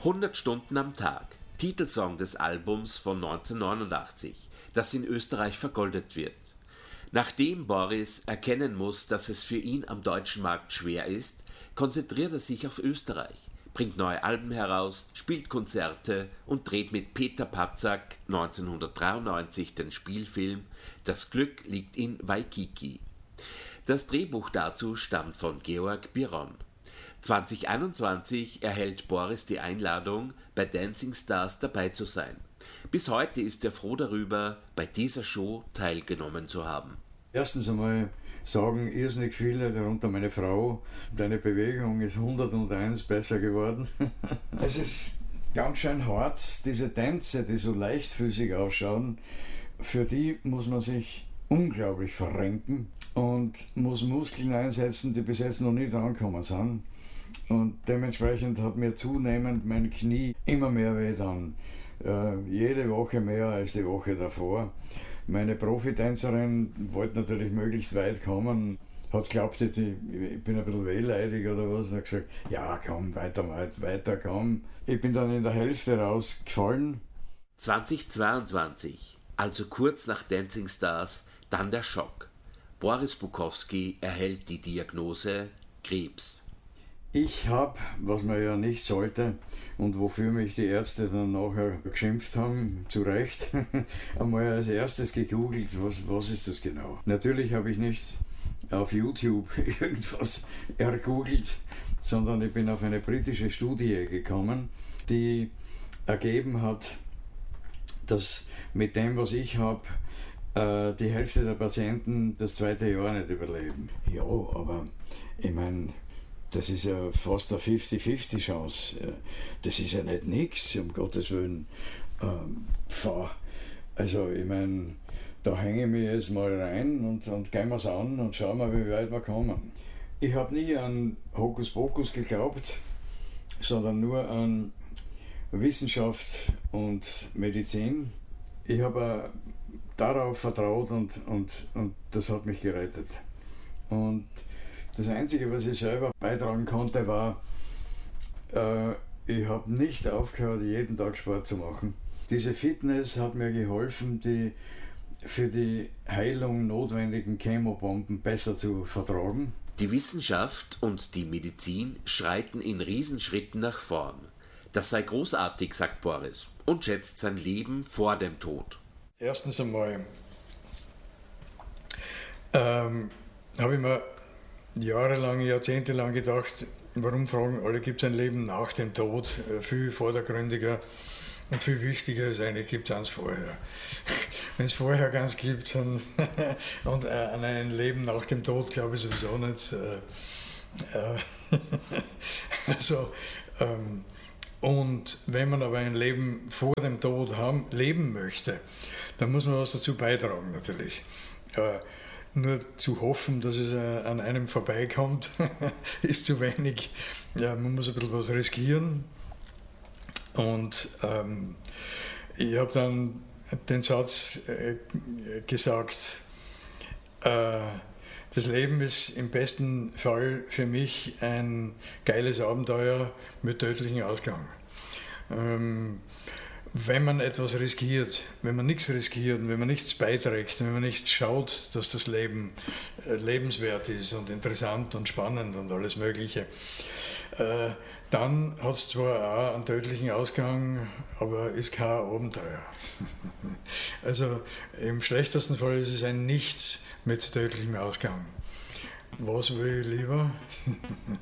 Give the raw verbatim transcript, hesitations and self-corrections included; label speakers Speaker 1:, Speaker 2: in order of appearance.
Speaker 1: hundert Stunden am Tag, Titelsong des Albums von neunzehnhundertneunundachtzig, das in Österreich vergoldet wird. Nachdem Boris erkennen muss, dass es für ihn am deutschen Markt schwer ist, konzentriert er sich auf Österreich, bringt neue Alben heraus, spielt Konzerte und dreht mit Peter Patzak neunzehnhundertdreiundneunzig den Spielfilm Das Glück liegt in Waikiki. Das Drehbuch dazu stammt von Georg Biron. zwanzig einundzwanzig erhält Boris die Einladung, bei Dancing Stars dabei zu sein. Bis heute ist er froh darüber, bei dieser Show teilgenommen zu haben.
Speaker 2: Erstens einmal sagen irrsinnig viele, darunter meine Frau, deine Bewegung ist hunderteins besser geworden. Es ist ganz schön hart, diese Tänze, die so leichtfüßig ausschauen, für die muss man sich unglaublich verrenken und muss Muskeln einsetzen, die bis jetzt noch nicht angekommen sind. Und dementsprechend hat mir zunehmend mein Knie immer mehr wehgetan. Äh, jede Woche mehr als die Woche davor. Meine Profitänzerin wollte natürlich möglichst weit kommen, hat geglaubt, ich, ich bin ein bisschen wehleidig oder was, und hat gesagt, ja komm, weiter, weiter, weiter, komm. Ich bin dann in der Hälfte rausgefallen.
Speaker 1: zweitausendzweiundzwanzig, also kurz nach Dancing Stars, dann der Schock. Boris Bukowski erhält die Diagnose Krebs.
Speaker 2: Ich habe, was man ja nicht sollte und wofür mich die Ärzte dann nachher geschimpft haben, zu Recht, einmal als erstes gegoogelt, was, was ist das genau. Natürlich habe ich nicht auf YouTube irgendwas ergoogelt, sondern ich bin auf eine britische Studie gekommen, die ergeben hat, dass mit dem, was ich habe, äh, die Hälfte der Patienten das zweite Jahr nicht überleben. Ja, aber ich meine, das ist ja fast eine fünfzig fünfzig Chance. Das ist ja nicht nichts, um Gottes Willen. Ähm, also ich meine, da hänge ich mich jetzt mal rein und, und gehen wir es an und schauen wir, wie weit wir kommen. Ich habe nie an Hokuspokus geglaubt, sondern nur an Wissenschaft und Medizin. Ich habe darauf vertraut und, und, und das hat mich gerettet. Und das Einzige, was ich selber beitragen konnte, war, äh, ich habe nicht aufgehört, jeden Tag Sport zu machen. Diese Fitness hat mir geholfen, die für die Heilung notwendigen Chemobomben besser zu vertragen.
Speaker 1: Die Wissenschaft und die Medizin schreiten in Riesenschritten nach vorn. Das sei großartig, sagt Boris, und schätzt sein Leben vor dem Tod.
Speaker 2: Erstens einmal ähm, habe ich mir jahrelang, jahrzehntelang gedacht, warum fragen alle, gibt es ein Leben nach dem Tod? Viel vordergründiger und viel wichtiger ist eigentlich, gibt es eins vorher. Wenn es vorher ganz gibt, dann und äh, an ein Leben nach dem Tod glaube ich sowieso nicht. Äh, äh, also, ähm, und wenn man aber ein Leben vor dem Tod haben, leben möchte, dann muss man was dazu beitragen natürlich. Äh, Nur zu hoffen, dass es äh, an einem vorbeikommt, ist zu wenig. Ja, man muss ein bisschen was riskieren. Und ähm, ich habe dann den Satz äh, gesagt, äh, das Leben ist im besten Fall für mich ein geiles Abenteuer mit tödlichem Ausgang. Ähm, Wenn man etwas riskiert, wenn man nichts riskiert, wenn man nichts beiträgt, wenn man nicht schaut, dass das Leben lebenswert ist und interessant und spannend und alles Mögliche, äh, dann hat es zwar auch einen tödlichen Ausgang, aber ist kein Abenteuer. Also im schlechtesten Fall ist es ein Nichts mit tödlichem Ausgang. Was will ich lieber?